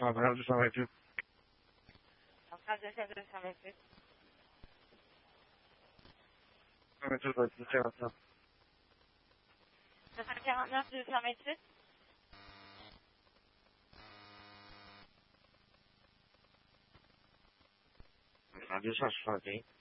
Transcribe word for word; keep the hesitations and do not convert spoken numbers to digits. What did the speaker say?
啊，马上就上位置。 好，看这现在上面是。 上面这个是这样子。 那他这样，那是上面是。 马上就上十二斤。